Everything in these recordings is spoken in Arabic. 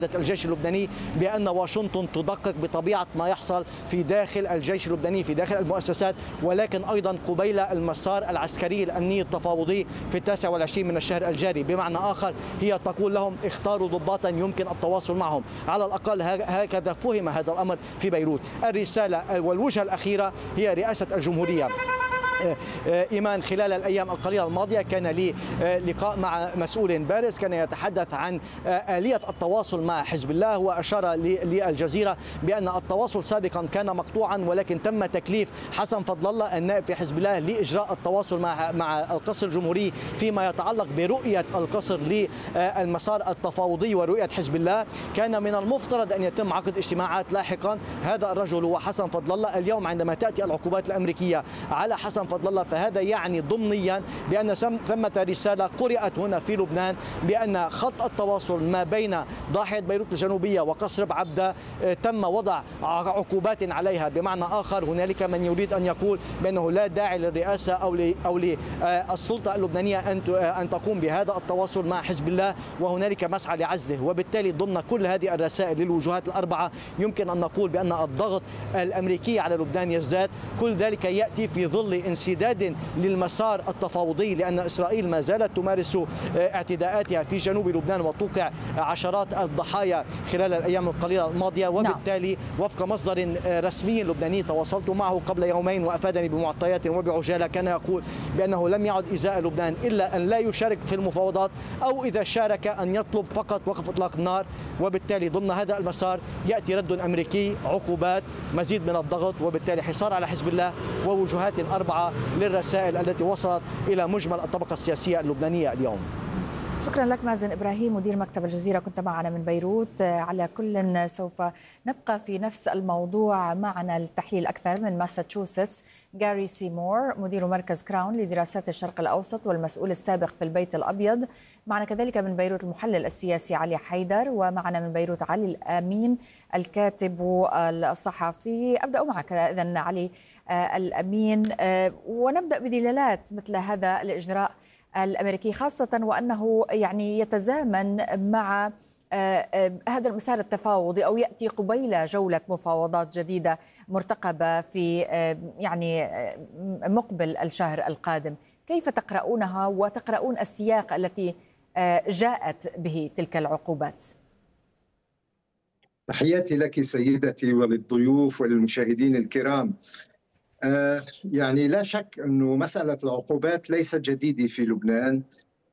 الجيش اللبناني بأن واشنطن تدقق بطبيعة ما يحصل في داخل الجيش اللبناني في داخل المؤسسات، ولكن أيضا قبيل المسار العسكري الأمني التفاوضي في 29 من الشهر الجاري. بمعنى آخر هي تقول لهم اختاروا ضباطا يمكن التواصل معهم، على الأقل هكذا فهم هذا الأمر في بيروت. الرسالة والوجهة الأخيرة هي رئاسة الجمهورية. إيمان خلال الأيام القليلة الماضية كان لي لقاء مع مسؤول بارز كان يتحدث عن آلية التواصل مع حزب الله، وأشار للجزيرة بأن التواصل سابقا كان مقطوعا، ولكن تم تكليف حسن فضل الله النائب في حزب الله لإجراء التواصل مع القصر الجمهوري فيما يتعلق برؤية القصر للمسار التفاوضي ورؤية حزب الله. كان من المفترض أن يتم عقد اجتماعات لاحقا. هذا الرجل هو حسن فضل الله. اليوم عندما تأتي العقوبات الأمريكية على حسن فضل الله فهذا يعني ضمنيا بأن ثمة رسالة قرأت هنا في لبنان بأن خط التواصل ما بين ضاحية بيروت الجنوبية وقصر بعبدة تم وضع عقوبات عليها. بمعنى آخر هنالك من يريد أن يقول بأنه لا داعي للرئاسة أو للسلطة اللبنانية أن تقوم بهذا التواصل مع حزب الله، وهنالك مسعى لعزله. وبالتالي ضمن كل هذه الرسائل للوجهات الأربعة يمكن أن نقول بأن الضغط الأمريكي على لبنان يزداد. كل ذلك يأتي في ظل انسداد للمسار التفاوضي، لأن إسرائيل ما زالت تمارس اعتداءاتها في جنوب لبنان وتوقع عشرات الضحايا خلال الأيام القليلة الماضية. وبالتالي وفق مصدر رسمي لبناني تواصلت معه قبل يومين وأفادني بمعطيات وبعجالة، كان يقول بأنه لم يعد إزاء لبنان إلا أن لا يشارك في المفاوضات، أو إذا شارك أن يطلب فقط وقف إطلاق النار. وبالتالي ضمن هذا المسار يأتي رد أمريكي، عقوبات، مزيد من الضغط، وبالتالي حصار على حزب الله ووجهات أربعة للرسائل التي وصلت إلى مجمل الطبقة السياسية اللبنانية اليوم. شكرا لك مازن إبراهيم مدير مكتب الجزيرة، كنت معنا من بيروت. على كل سوف نبقى في نفس الموضوع. معنا التحليل أكثر من ماساتشوستس جاري سيمور مدير مركز كراون لدراسات الشرق الأوسط والمسؤول السابق في البيت الأبيض. معنا كذلك من بيروت المحلل السياسي علي حيدر، ومعنا من بيروت علي الأمين الكاتب والصحفي. أبدأ معك إذن علي الأمين، ونبدأ بدلالات مثل هذا الإجراء الأمريكي، خاصة وأنه يعني يتزامن مع هذا المسار التفاوضي أو يأتي قبيل جولة مفاوضات جديدة مرتقبة في يعني مقبل الشهر القادم. كيف تقرؤونها وتقرؤون السياق التي جاءت به تلك العقوبات؟ تحياتي لك سيدتي وللضيوف وللمشاهدين الكرام. يعني لا شك أنه مسألة العقوبات ليست جديدة في لبنان،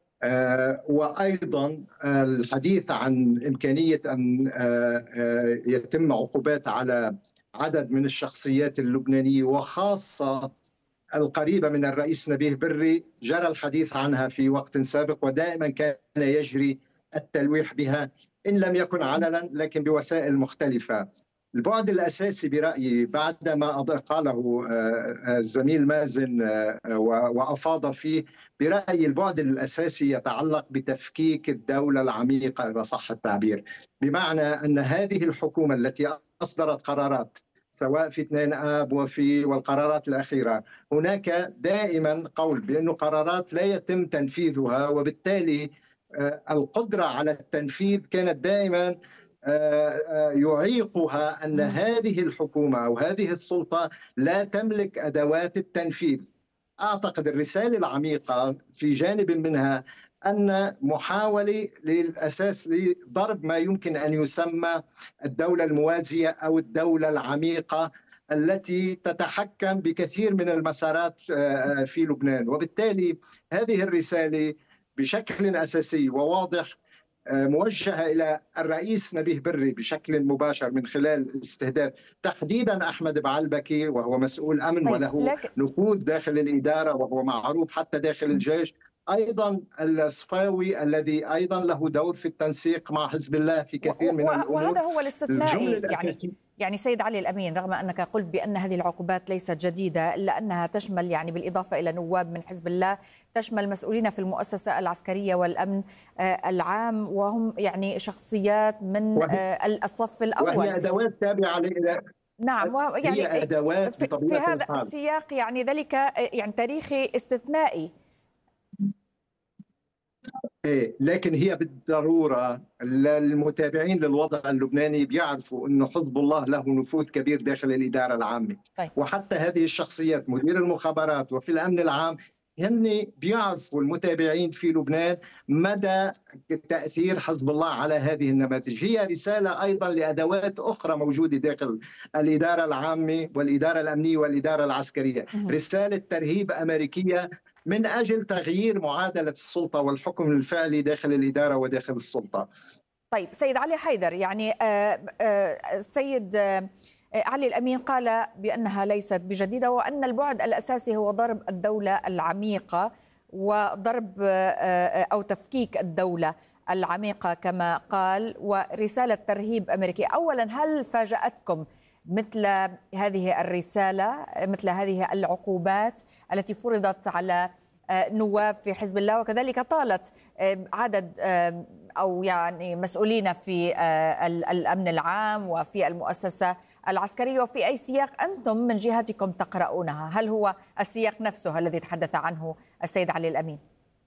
وأيضا الحديث عن إمكانية أن يتم عقوبات على عدد من الشخصيات اللبنانية وخاصة القريبة من الرئيس نبيه بري جرى الحديث عنها في وقت سابق، ودائما كان يجري التلويح بها إن لم يكن علنا لكن بوسائل مختلفة. البعد الأساسي برأيي بعد ما قاله الزميل مازن وأفاض فيه، برأيي البعد الأساسي يتعلق بتفكيك الدولة العميقة إذا صح التعبير، بمعنى أن هذه الحكومة التي أصدرت قرارات سواء في 2 آب والقرارات الأخيرة، هناك دائما قول بأن قرارات لا يتم تنفيذها، وبالتالي القدرة على التنفيذ كانت دائما يعيقها أن هذه الحكومة أو هذه السلطة لا تملك أدوات التنفيذ. أعتقد الرسالة العميقة في جانب منها أن محاولة للأساس لضرب ما يمكن أن يسمى الدولة الموازية أو الدولة العميقة التي تتحكم بكثير من المسارات في لبنان. وبالتالي هذه الرسالة بشكل أساسي وواضح موجهة إلى الرئيس نبيه بري بشكل مباشر من خلال استهداف تحديدا أحمد بعلبكي، وهو مسؤول أمن وله نفوذ داخل الإدارة وهو معروف حتى داخل الجيش. أيضا الصفاوي الذي أيضا له دور في التنسيق مع حزب الله في كثير من الأمور. وهذا هو الاستثنائي يعني سيد علي الأمين، رغم أنك قلت بأن هذه العقوبات ليست جديدة إلا أنها تشمل يعني بالإضافة إلى نواب من حزب الله تشمل مسؤولين في المؤسسة العسكرية والأمن العام، وهم يعني شخصيات من الصف الأول، وهي أدوات تابعة نعم، يعني هي أدوات في هذا السياق يعني ذلك يعني تاريخي استثنائي. لكن هي بالضرورة المتابعين للوضع اللبناني بيعرفوا أنه حزب الله له نفوذ كبير داخل الإدارة العامة. طيب. وحتى هذه الشخصيات مدير المخابرات وفي الأمن العام هن بيعرفوا المتابعين في لبنان مدى تأثير حزب الله على هذه النماذج. هي رسالة أيضا لأدوات أخرى موجودة داخل الإدارة العامة والإدارة الأمنية والإدارة العسكرية، رسالة ترهيب أمريكية من أجل تغيير معادلة السلطة والحكم الفعلي داخل الإدارة وداخل السلطة. طيب سيد علي حيدر، يعني السيد علي الأمين قال بأنها ليست بجديدة وأن البعد الأساسي هو ضرب الدولة العميقة وضرب أو تفكيك الدولة العميقة كما قال، ورسالة ترهيب أمريكي. أولا، هل فاجأتكم مثل هذه الرسالة، مثل هذه العقوبات التي فرضت على نواب في حزب الله، وكذلك طالت عدد أو يعني مسؤولين في الأمن العام وفي المؤسسة العسكرية، وفي أي سياق أنتم من جهتكم تقرؤونها؟ هل هو السياق نفسه الذي تحدث عنه السيد علي الأمين؟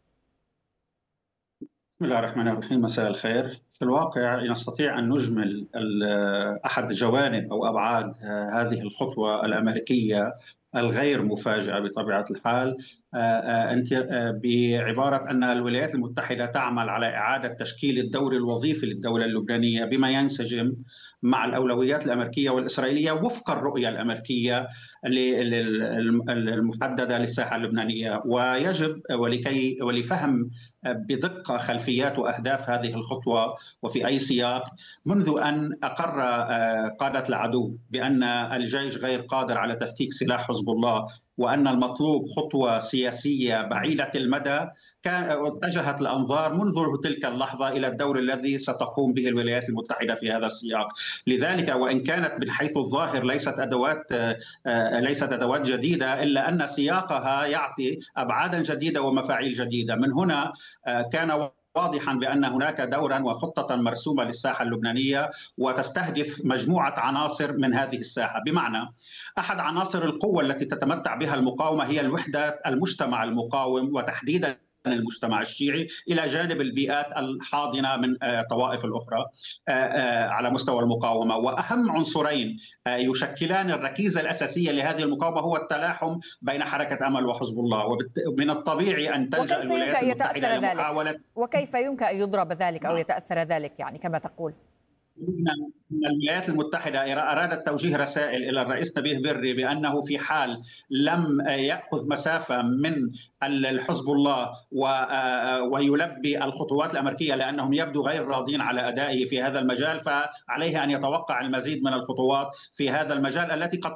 بسم الله الرحمن الرحيم. مساء الخير. في الواقع نستطيع أن نجمل أحد جوانب أو أبعاد هذه الخطوة الأمريكية الغير مفاجئة بطبيعة الحال بعبارة أن الولايات المتحدة تعمل على إعادة تشكيل الدور الوظيفي للدولة اللبنانية بما ينسجم مع الأولويات الأمريكية والإسرائيلية وفق الرؤية الأمريكية المحددة للساحة اللبنانية. ويجب ولفهم بدقة خلفيات وأهداف هذه الخطوة وفي أي سياق، منذ أن أقر قادة العدو بأن الجيش غير قادر على تفكيك سلاح حزب الله وأن المطلوب خطوة سياسية بعيدة المدى، اتجهت الأنظار منذ تلك اللحظة إلى الدور الذي ستقوم به الولايات المتحدة في هذا السياق. لذلك وإن كانت من حيث الظاهر ليست أدوات جديدة، إلا أن سياقها يعطي أبعادا جديدة ومفاعيل جديدة. من هنا كان واضحا بأن هناك دورا وخطة مرسومة للساحة اللبنانية وتستهدف مجموعة عناصر من هذه الساحة. بمعنى أحد عناصر القوة التي تتمتع بها المقاومة هي الوحدة المجتمع المقاوم، وتحديدا المجتمع الشيعي، إلى جانب البيئات الحاضنة من طوائف الأخرى على مستوى المقاومة. وأهم عنصرين يشكلان الركيزة الأساسية لهذه المقاومة هو التلاحم بين حركة أمل وحزب الله. ومن الطبيعي أن تلجأ الولايات المتحدة لمحاولة. وكيف يمكن أن يضرب ذلك أو يتأثر ذلك يعني كما تقول؟ الولايات المتحدة أرادت توجيه رسائل إلى الرئيس نبيه بري بأنه في حال لم يأخذ مسافة من الحزب الله ويلبي الخطوات الأمريكية، لأنهم يبدو غير راضين على أدائه في هذا المجال، فعليه أن يتوقع المزيد من الخطوات في هذا المجال التي قد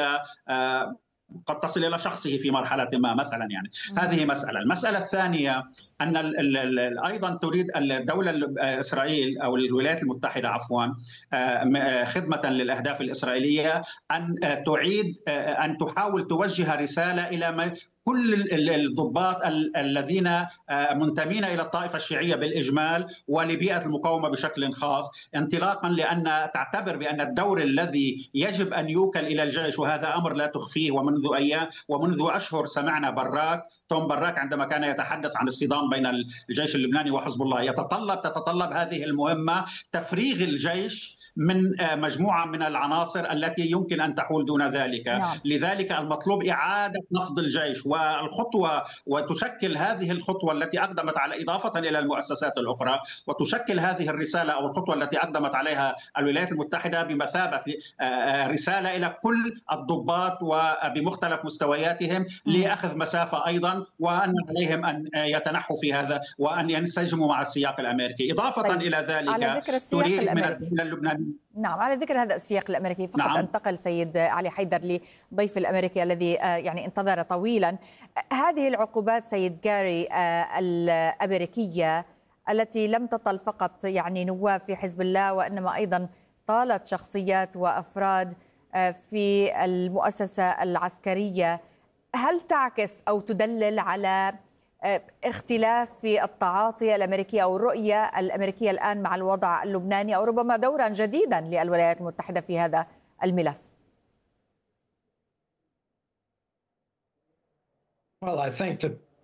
تصل إلى شخصه في مرحلة ما مثلا. يعني هذه مسألة. المسألة الثانية أن أيضا تريد الدولة إسرائيل أو الولايات المتحدة عفوا خدمة للأهداف الإسرائيلية أن أن تحاول توجه رسالة إلى كل الضباط الذين منتمين إلى الطائفة الشيعية بالإجمال ولبيئة المقاومة بشكل خاص، انطلاقا لأن تعتبر بأن الدور الذي يجب أن يوكل إلى الجيش، وهذا أمر لا تخفيه، ومنذ أيام ومنذ أشهر سمعنا توم براك عندما كان يتحدث عن الصدام بين الجيش اللبناني وحزب الله تتطلب هذه المهمة تفريغ الجيش من مجموعة من العناصر التي يمكن أن تحول دون ذلك. نعم. لذلك المطلوب إعادة نفض الجيش، والخطوة وتشكل هذه الخطوة التي أقدمت على إضافة إلى المؤسسات الأخرى، وتشكل هذه الرسالة أو الخطوة التي أقدمت عليها الولايات المتحدة بمثابة رسالة إلى كل الضباط وبمختلف مستوياتهم لأخذ مسافة أيضا، وأن عليهم أن يتنحوا في هذا وأن ينسجموا مع السياق الأمريكي. إضافة إلى ذلك على ذكر السياق الأمريكي، اللبناني. نعم، على ذكر هذا السياق الأمريكي فقط نعم. انتقل سيد علي حيدر لضيف الأمريكي الذي يعني انتظر طويلا. هذه العقوبات سيد جاري الأمريكية التي لم تطل فقط يعني نواب في حزب الله، وإنما أيضا طالت شخصيات وأفراد في المؤسسة العسكرية، هل تعكس أو تدلل على اختلاف في التعاطي الأمريكي أو الرؤية الأمريكية الآن مع الوضع اللبناني، أو ربما دورا جديدا للولايات المتحدة في هذا الملف؟ Well, I think that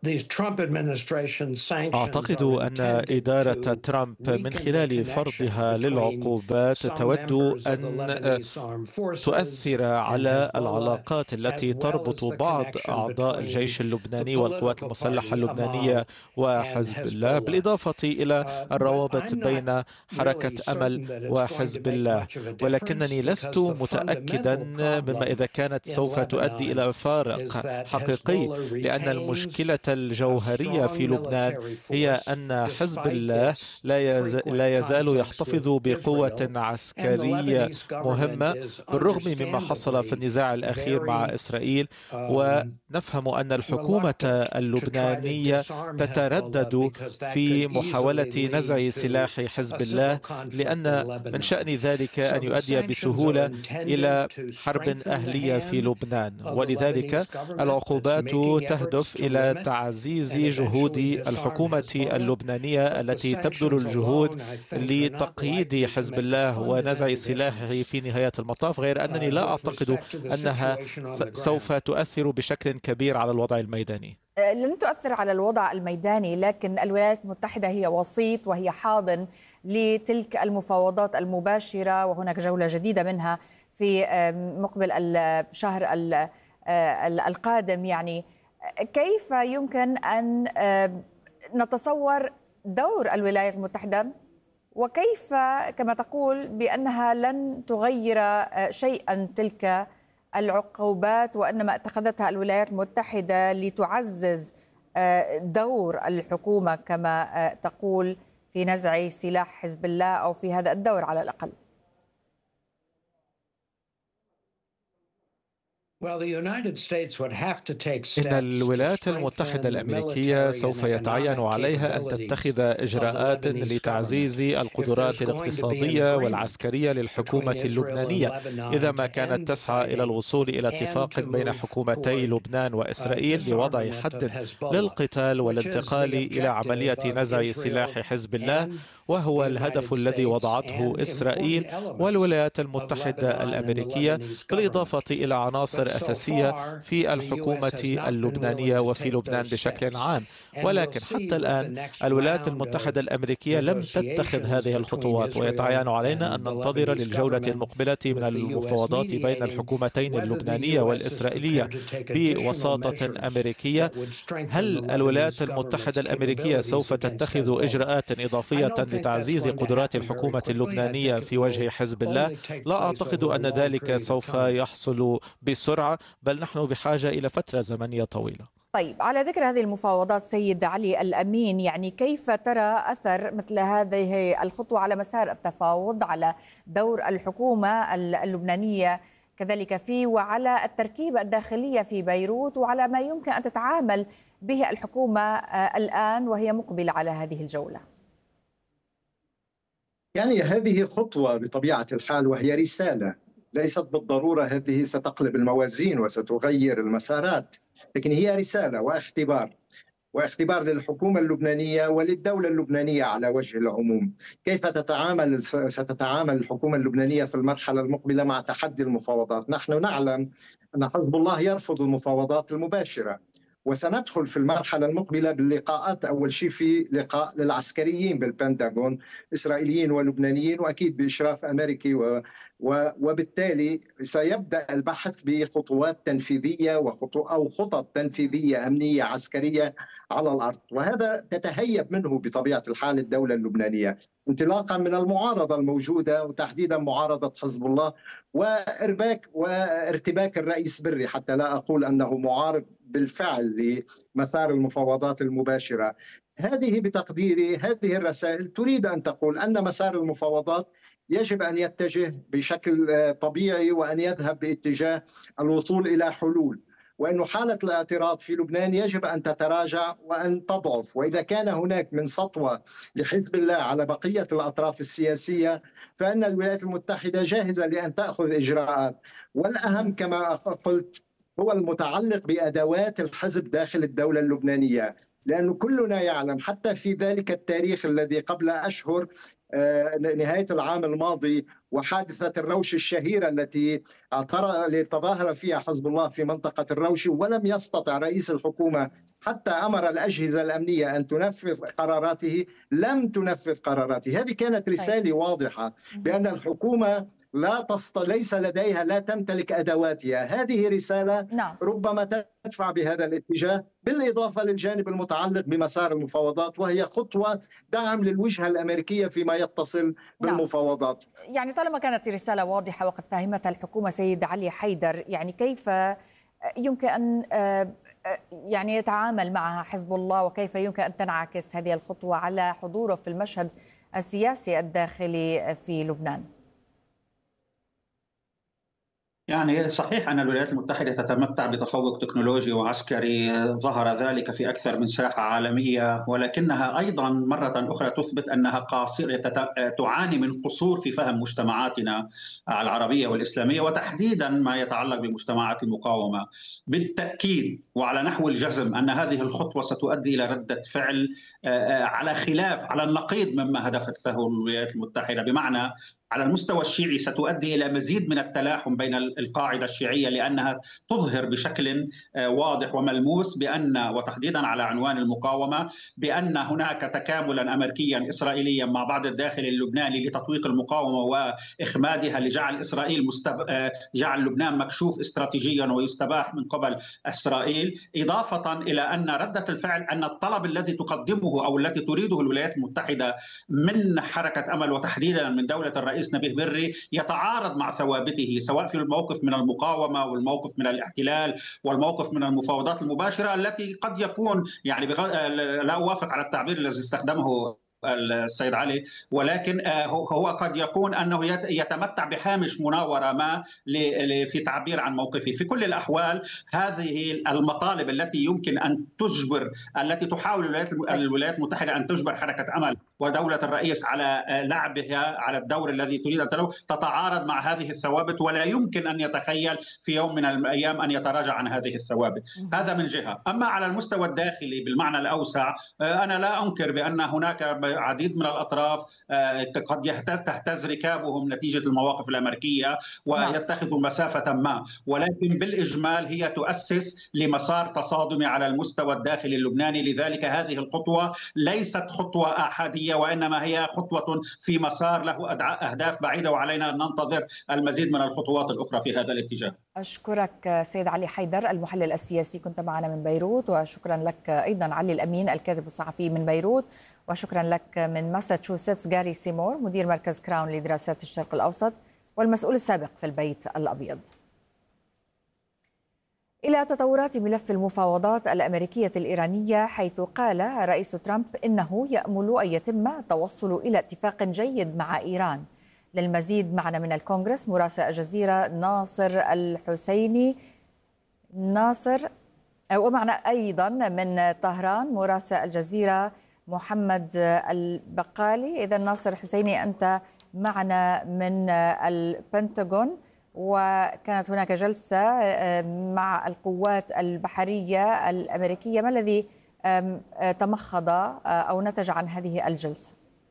أعتقد أن إدارة ترامب من خلال فرضها للعقوبات تود أن تؤثر على العلاقات التي تربط بعض أعضاء الجيش اللبناني والقوات المسلحة اللبنانية وحزب الله، بالإضافة إلى الروابط بين حركة أمل وحزب الله. ولكنني لست متأكدا مما إذا كانت سوف تؤدي إلى فارق حقيقي، لأن المشكلة الجوهرية في لبنان هي أن حزب الله لا يزال يحتفظ بقوة عسكرية مهمة بالرغم مما حصل في النزاع الأخير مع إسرائيل. ونفهم أن الحكومة اللبنانية تتردد في محاولة نزع سلاح حزب الله، لأن من شأن ذلك أن يؤدي بسهولة إلى حرب أهلية في لبنان. ولذلك العقوبات تهدف إلى تعزيز جهود الحكومة اللبنانية التي تبذل الجهود لتقييد حزب الله ونزع سلاحه في نهاية المطاف، غير أنني لا أعتقد أنها سوف تؤثر بشكل كبير على الوضع الميداني. لن تؤثر على الوضع الميداني، لكن الولايات المتحدة هي وسيط وهي حاضن لتلك المفاوضات المباشرة، وهناك جولة جديدة منها في مقبل الشهر القادم. يعني كيف يمكن أن نتصور دور الولايات المتحدة، وكيف كما تقول بأنها لن تغير شيئا تلك العقوبات، وإنما اتخذتها الولايات المتحدة لتعزز دور الحكومة كما تقول في نزع سلاح حزب الله أو في هذا الدور على الأقل؟ إن الولايات المتحدة الأمريكية سوف يتعين عليها أن تتخذ إجراءات لتعزيز القدرات الاقتصادية والعسكرية للحكومة اللبنانية إذا ما كانت تسعى إلى الوصول إلى اتفاق بين حكومتي لبنان وإسرائيل لوضع حد للقتال والانتقال إلى عملية نزع سلاح حزب الله، وهو الهدف الذي وضعته إسرائيل والولايات المتحدة الأمريكية، بالإضافة إلى عناصر أساسية في الحكومة اللبنانية وفي لبنان بشكل عام. ولكن حتى الآن الولايات المتحدة الأمريكية لم تتخذ هذه الخطوات، ويتعين علينا أن ننتظر للجولة المقبلة من المفاوضات بين الحكومتين اللبنانية والإسرائيلية بوساطة أمريكية. هل الولايات المتحدة الأمريكية سوف تتخذ إجراءات إضافية لتعزيز قدرات الحكومة اللبنانية في وجه حزب الله؟ لا أعتقد أن ذلك سوف يحصل بسرعة، بل نحن بحاجة إلى فترة زمنية طويلة. طيب، على ذكر هذه المفاوضات سيد علي الأمين، يعني كيف ترى أثر مثل هذه الخطوة على مسار التفاوض، على دور الحكومة اللبنانية كذلك فيه، وعلى التركيبة الداخلية في بيروت، وعلى ما يمكن أن تتعامل به الحكومة الآن وهي مقبلة على هذه الجولة؟ يعني هذه خطوة بطبيعة الحال، وهي رسالة ليست بالضرورة هذه ستقلب الموازين وستغير المسارات، لكن هي رسالة واختبار للحكومة اللبنانية وللدولة اللبنانية على وجه العموم. كيف ستتعامل الحكومة اللبنانية في المرحلة المقبلة مع تحدي المفاوضات؟ نحن نعلم أن حزب الله يرفض المفاوضات المباشرة، وسندخل في المرحلة المقبلة باللقاءات، أول شيء في لقاء للعسكريين بالبنتاغون، إسرائيليين ولبنانيين، وأكيد بإشراف أمريكي، وبالتالي سيبدأ البحث بخطوات تنفيذية أو خطط تنفيذية أمنية عسكرية على الأرض، وهذا تتهيب منه بطبيعة الحال الدولة اللبنانية، انطلاقا من المعارضة الموجودة وتحديدا معارضة حزب الله وارتباك الرئيس بري، حتى لا أقول أنه معارض بالفعل لمسار المفاوضات المباشرة. هذه بتقديري هذه الرسائل تريد أن تقول أن مسار المفاوضات يجب أن يتجه بشكل طبيعي وأن يذهب باتجاه الوصول إلى حلول، وأن حالة الاعتراض في لبنان يجب أن تتراجع وأن تضعف، وإذا كان هناك من سطوة لحزب الله على بقية الأطراف السياسية فإن الولايات المتحدة جاهزة لأن تأخذ إجراءات. والأهم كما قلت هو المتعلق بأدوات الحزب داخل الدولة اللبنانية، لأن كلنا يعلم حتى في ذلك التاريخ الذي قبل أشهر نهاية العام الماضي وحادثة الروش الشهيرة التي تظاهر فيها حزب الله في منطقة الروش، ولم يستطع رئيس الحكومة حتى أمر الأجهزة الأمنية أن تنفذ قراراته، لم تنفذ قراراته. هذه كانت رسالة واضحة بأن الحكومة ليس لديها، لا تمتلك أدواتها. هذه رسالة ربما تدفع بهذا الاتجاه، بالإضافة للجانب المتعلق بمسار المفاوضات، وهي خطوة دعم للوجهة الأمريكية فيما يتصل بالمفاوضات. يعني طالما كانت رسالة واضحة وقد فهمتها الحكومة سيد علي حيدر، يعني كيف يمكن أن يعني يتعامل معها حزب الله، وكيف يمكن أن تنعكس هذه الخطوة على حضوره في المشهد السياسي الداخلي في لبنان؟ يعني صحيح أن الولايات المتحدة تتمتع بتفوق تكنولوجي وعسكري ظهر ذلك في أكثر من ساحة عالمية، ولكنها أيضا مرة أخرى تثبت أنها تعاني من قصور في فهم مجتمعاتنا العربية والإسلامية، وتحديدا ما يتعلق بمجتمعات المقاومة. بالتأكيد وعلى نحو الجزم أن هذه الخطوة ستؤدي إلى ردة فعل على النقيض مما هدفت له الولايات المتحدة، بمعنى على المستوى الشيعي ستؤدي إلى مزيد من التلاحم بين القاعدة الشيعية، لأنها تظهر بشكل واضح وملموس وتحديدا على عنوان المقاومة بأن هناك تكاملا أمريكيا إسرائيليا مع بعض الداخل اللبناني لتطويق المقاومة وإخمادها، جعل لبنان مكشوف استراتيجيا ويستباح من قبل إسرائيل، إضافة إلى أن ردة الفعل أن الطلب الذي تقدمه أو التي تريده الولايات المتحدة من حركة أمل وتحديدا من دولة الرئيس نبيه بري يتعارض مع ثوابته، سواء في الموقف من المقاومة والموقف من الاحتلال والموقف من المفاوضات المباشرة، التي قد يكون يعني لا أوافق على التعبير الذي استخدمه السيد علي، ولكن هو قد يكون أنه يتمتع بهامش مناورة ما في تعبير عن موقفه. في كل الأحوال هذه المطالب التي يمكن أن التي تحاول الولايات المتحدة أن تجبر حركة أمل ودولة الرئيس على لعبها على الدور الذي تريد أن تلعبه تتعارض مع هذه الثوابت، ولا يمكن أن يتخيل في يوم من الأيام أن يتراجع عن هذه الثوابت. هذا من جهة. أما على المستوى الداخلي بالمعنى الأوسع، أنا لا أنكر بأن هناك عديد من الأطراف قد تهتز ركابهم نتيجة المواقف الأمريكية ويتخذوا مسافة ما، ولكن بالإجمال هي تؤسس لمسار تصادمي على المستوى الداخلي اللبناني. لذلك هذه الخطوة ليست خطوة أحادية، وإنما هي خطوة في مسار له أهداف بعيدة، وعلينا أن ننتظر المزيد من الخطوات الأخرى في هذا الاتجاه. أشكرك سيد علي حيدر المحلل السياسي، كنت معنا من بيروت، وشكرا لك أيضا علي الأمين الكاتب الصحفي من بيروت، وشكرا لك من ماساتشوستس جاري سيمور مدير مركز كراون لدراسات الشرق الأوسط والمسؤول السابق في البيت الأبيض. إلى تطورات ملف المفاوضات الأمريكية الإيرانية، حيث قال الرئيس ترامب إنه يأمل أن يتم التوصل إلى اتفاق جيد مع إيران. للمزيد معنا من الكونغرس مراسل الجزيرة ناصر الحسيني. ومعنا أيضا من طهران مراسل الجزيرة محمد البقالي. إذا ناصر حسيني، أنت معنا من البنتاغون، وكانت هناك جلسة مع القوات البحرية الأمريكية، ما الذي تمخض أو نتج عن هذه الجلسة؟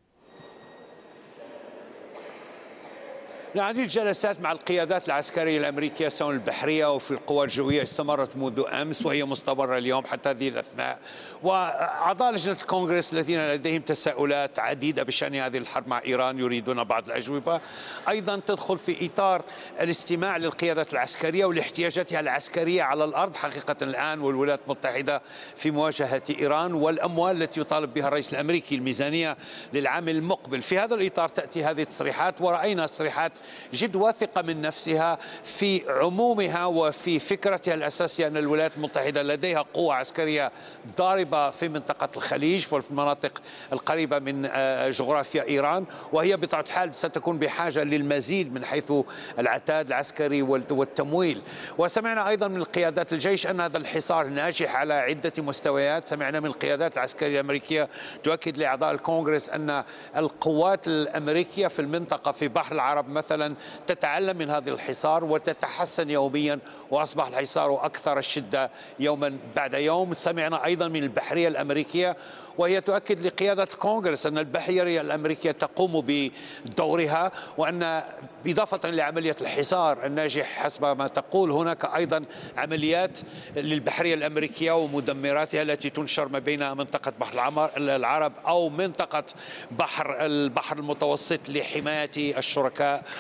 هذه الجلسات مع القيادات العسكرية الأمريكية سواء البحرية وفي القوى الجوية استمرت منذ أمس وهي مستمرة اليوم حتى هذه الأثناء، وأعضاء لجنة الكونغرس الذين لديهم تساؤلات عديدة بشأن هذه الحرب مع إيران يريدون بعض الأجوبة، أيضا تدخل في إطار الاستماع للقيادات العسكرية ولاحتياجاتها العسكرية على الأرض حقيقة الآن والولايات المتحدة في مواجهة إيران، والأموال التي يطالب بها الرئيس الأمريكي الميزانية للعام المقبل. في هذا الإطار تأتي هذه التصريحات، ورأينا تصريحات جد واثقة من نفسها في عمومها وفي فكرتها الأساسية أن الولايات المتحدة لديها قوة عسكرية ضاربة في منطقة الخليج وفي المناطق القريبة من جغرافيا إيران، وهي بطبيعة الحال ستكون بحاجة للمزيد من حيث العتاد العسكري والتمويل. وسمعنا أيضا من قيادات الجيش أن هذا الحصار ناجح على عدة مستويات. سمعنا من القيادات العسكرية الأمريكية تؤكد لأعضاء الكونغرس أن القوات الأمريكية في المنطقة في بحر العرب مثلا تتعلم من هذا الحصار وتتحسن يوميا، وأصبح الحصار أكثر الشدة يوما بعد يوم. سمعنا أيضا من البحرية الأمريكية وهي تؤكد لقيادة الكونغرس أن البحرية الأمريكية تقوم بدورها، وأن إضافة لعملية الحصار الناجح حسب ما تقول هناك أيضا عمليات للبحرية الأمريكية ومدمراتها التي تنشر ما بين منطقة بحر العرب أو منطقة البحر المتوسط لحماية الشركاء